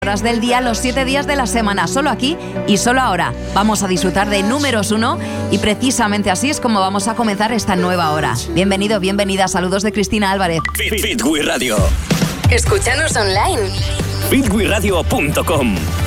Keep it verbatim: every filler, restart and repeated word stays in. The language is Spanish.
Horas del día, los siete días de la semana, solo aquí y solo ahora. Vamos a disfrutar de números uno y precisamente así es como vamos a comenzar esta nueva hora. Bienvenido, bienvenida, saludos de Cristina Álvarez. Fit, Fit We Radio. Escúchanos online. fit we radio punto com.